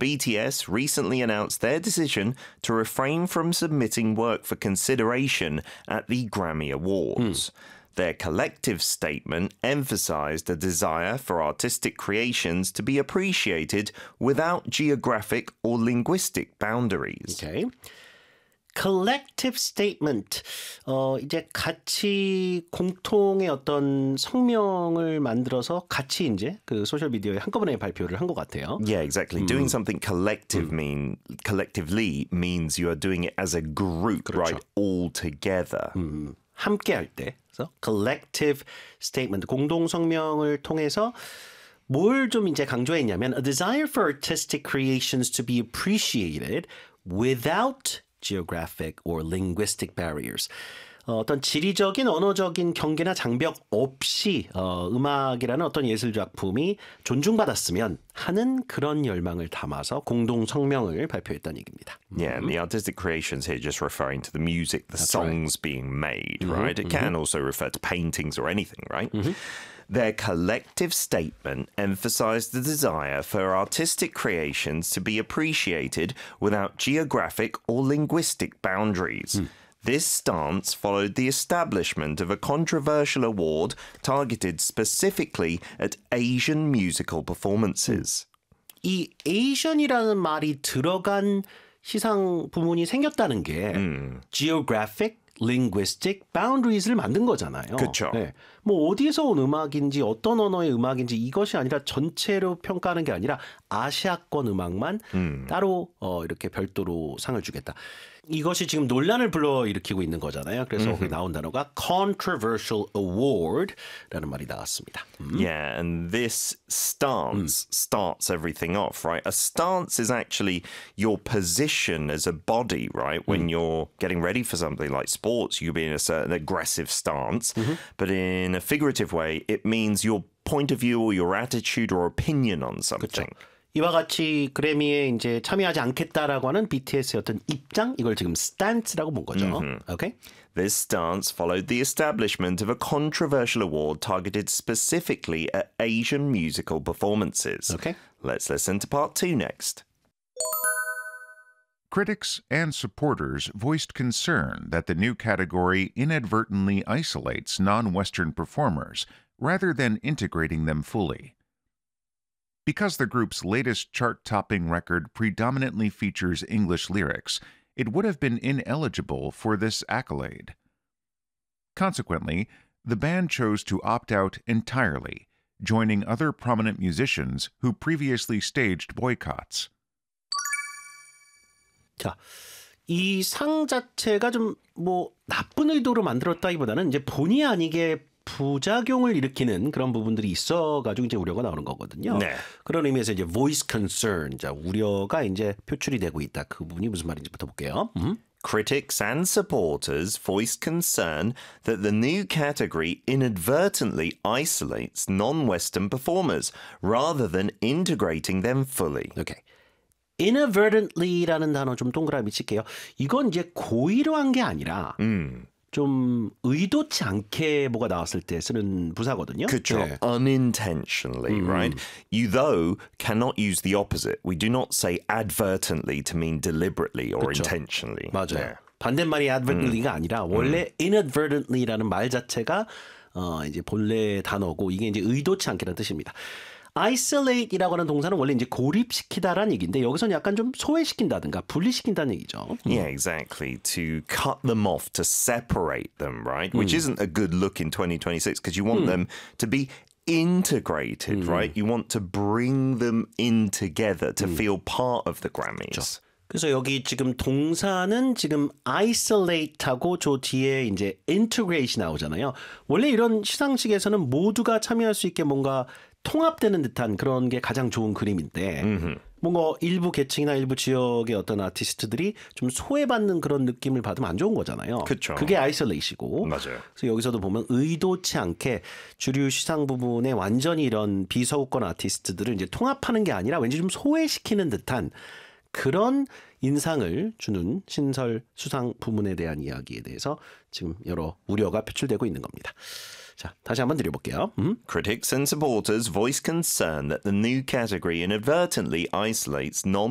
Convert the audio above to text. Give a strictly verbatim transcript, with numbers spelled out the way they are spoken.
B T S recently announced their decision to refrain from submitting work for consideration at the Grammy Awards. Mm. Their collective statement emphasized a desire for artistic creations to be appreciated without geographic or linguistic boundaries. Okay. collective statement. 어, 이제 같이 공통의 어떤 성명을 만들어서 같이 이제 그 소셜 미디어에 한꺼번에 발표를 한 것 같아요. Yeah, exactly. 음. Doing something collective 음. mean collectively means you are doing it as a group, 그렇죠. right? All together. 음, 함께 할 때. 그래서 collective statement, 공동 성명을 통해서 뭘 좀 이제 강조했냐면 a desire for artistic creations to be appreciated without geographic or linguistic barriers. 어, 어떤 지리적인 언어적인 경계나 장벽 없이 어, 음악이라는 어떤 예술 작품이 존중받았으면 하는 그런 열망을 담아서 공동 성명을 발표했다는 얘기입니다. Yeah, and the artistic creations here just referring to the music, the That's songs right. being made, mm-hmm, right? It mm-hmm. can also refer to paintings or anything, right? Mm-hmm. Their collective statement emphasized the desire for artistic creations to be appreciated without geographic or linguistic boundaries. Mm. This stance followed the establishment of a controversial award targeted specifically at Asian musical performances. 이 Asian이라는 말이 들어간 시상 부문이 생겼다는 게 음. geographic, linguistic boundaries를 만든 거잖아요. 그렇죠. 네. 뭐 어디에서 온 음악인지 어떤 언어의 음악인지 이것이 아니라 전체로 평가하는 게 아니라 아시아권 음악만 음. 따로 어, 이렇게 별도로 상을 주겠다. 이것이 지금 논란을 불러일으키고 있는 거잖아요. 그래서 거기 나온 단어가 controversial award라는 말이 나왔습니다. 음. Yeah, and this stance 음. starts everything off, right? A stance is actually your position as a body, right? When 음. you're getting ready for something like sports, you be in a certain aggressive stance. Mm-hmm. But in a figurative way, it means your point of view or your attitude or opinion on something. 그쵸. 이와 같이 그래미에 이제 참여하지 않겠다라고 하는 비티에스의 어떤 입장 이걸 지금 stance라고 본 거죠. Mm-hmm. Okay? This stance followed the establishment of a controversial award targeted specifically at Asian musical performances. Okay. Let's listen to part two next. Critics and supporters voiced concern that the new category inadvertently isolates non-Western performers rather than integrating them fully. Because the group's latest chart-topping record predominantly features English lyrics, it would have been ineligible for this accolade. Consequently, the band chose to opt out entirely, joining other prominent musicians who previously staged boycotts. 자, 이 상 자체가 좀 뭐 나쁜 의도로 만들었다기보다는 이제 본의 아니게 부작용을 일으키는 그런 부분들이 있어가지고 이제 우려가 나오는 거거든요. 네. 그런 의미에서 이제 voice concern, 자 우려가 이제 표출이 되고 있다. 그 부분이 무슨 말인지부터 볼게요. 음? Critics and supporters voiced concern that the new category inadvertently isolates non-Western performers rather than integrating them fully. Okay. inadvertently라는 단어 좀 동그라미 칠게요. 이건 이제 고의로 한 게 아니라 음. 좀 의도치 않게 뭐가 나왔을 때 쓰는 부사거든요. 그렇죠. 네. Unintentionally, 음. right? You, though, cannot use the opposite. We do not say advertently to mean deliberately or 그렇죠. intentionally. 맞아요. 네. 반대말이 advertently가 음. 아니라 원래 음. inadvertently라는 말 자체가 어, 이제 본래 단어고 이게 이제 의도치 않게라는 뜻입니다. isolate이라고 하는 동사는 원래 이제 고립시키다라는 얘기인데 여기서는 약간 좀 소외시킨다든가 분리시킨다는 얘기죠. Yeah, exactly. To cut them off, to separate them, right? Which 음. isn't a good look in twenty twenty-six because you want 음. them to be integrated, 음. right? You want to bring them in together to 음. feel part of the Grammys. 그렇죠. 그래서 여기 지금 동사는 지금 isolate하고 저 뒤에 이제 integration 나오잖아요. 원래 이런 시상식에서는 모두가 참여할 수 있게 뭔가 통합되는 듯한 그런 게 가장 좋은 그림인데 음흠. 뭔가 일부 계층이나 일부 지역의 어떤 아티스트들이 좀 소외받는 그런 느낌을 받으면 안 좋은 거잖아요. 그쵸. 그게 아이솔레이시고. 맞아요. 그래서 여기서도 보면 의도치 않게 주류 시상 부분에 완전히 이런 비서구권 아티스트들을 이제 통합하는 게 아니라 왠지 좀 소외시키는 듯한 그런 인상을 주는 신설 수상 부문에 대한 이야기에 대해서 지금 여러 우려가 표출되고 있는 겁니다. 자, 다시 한번 드려볼게요. 음? Critics and supporters voiced concern that the new category inadvertently isolates non